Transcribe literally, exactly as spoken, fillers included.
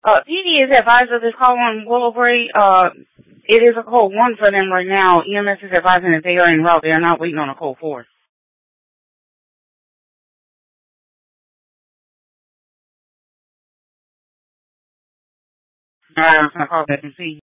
Uh, P D is advised of this call on Willow Bray. Uh, it is a code one for them right now. E M S is advising that they are en route. They are not waiting on a code four. Alright, I'm gonna call back and see.